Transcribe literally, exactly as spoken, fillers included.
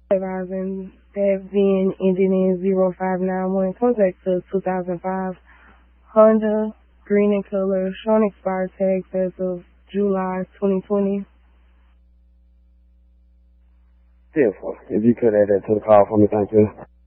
Advising that V I N ending in zero five nine one. Contact to two thousand five Honda, green in color, showing expired tags as of July twenty twenty. Beautiful. If you could add that to the call for me, thank you.